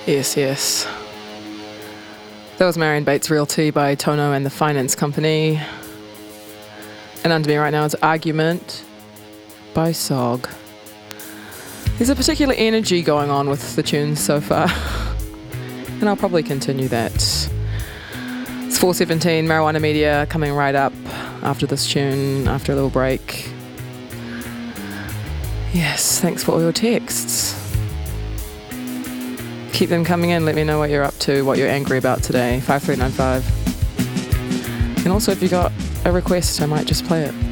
Yes, yes. That was Marion Bates Realty by Tono and the Finance Company. And under me right now is Argument by Sog. There's a particular energy going on with the tunes so far. And I'll probably continue that. It's 4:17, Marijuana Media coming right up after this tune, after a little break. Yes, thanks for all your texts. Keep them coming in. Let me know what you're up to, what you're angry about today. 5395. And also, if you got a request, I might just play it.